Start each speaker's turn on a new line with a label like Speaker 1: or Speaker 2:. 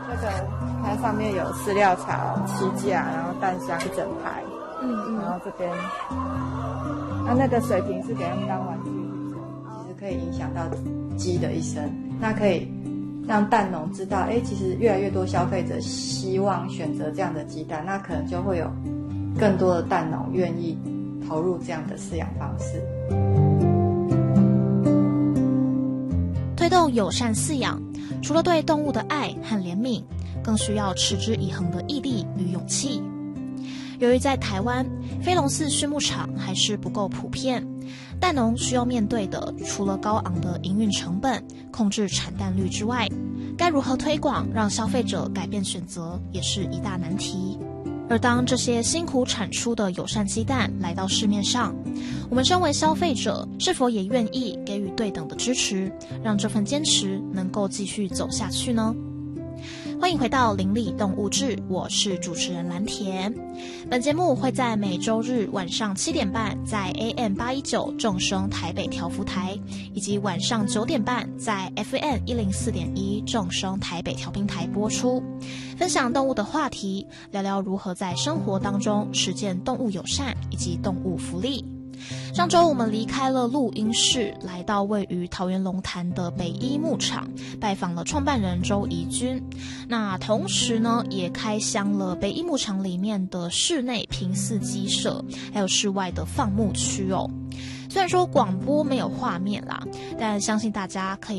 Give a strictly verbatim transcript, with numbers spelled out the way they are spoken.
Speaker 1: 这个它上面有饲料槽、栖架，然后蛋箱一整排，嗯嗯，然后这边，那那个水瓶是给他们当玩具去做，其实可以影响到鸡的一生。那可以让蛋农知道，哎，其实越来越多消费者希望选择这样的鸡蛋，那可能就会有更多的蛋农愿意投入这样的饲养方式。
Speaker 2: 推动友善饲养，除了对动物的爱和怜悯，更需要持之以恒的毅力与勇气。由于在台湾非笼饲畜牧场还是不够普遍，蛋农需要面对的除了高昂的营运成本、控制产蛋率之外，该如何推广让消费者改变选择，也是一大难题。而当这些辛苦产出的友善鸡蛋来到市面上，我们身为消费者是否也愿意给予对等的支持，让这份坚持能够继续走下去呢？欢迎回到邻里动物志，我是主持人蓝田。本节目会在每周日晚上七点半在 A M 八一九正声台北调幅台，以及晚上九点半在 F M 一零四点一正声台北调频台播出，分享动物的话题，聊聊如何在生活当中实践动物友善以及动物福利。上周我们离开了录音室，来到位于桃园龙潭的北一牧场，拜访了创办人周怡君。那同时呢，也开箱了北一牧场里面的室内平饲鸡舍，还有室外的放牧区哦。虽然说广播没有画面啦，但相信大家可以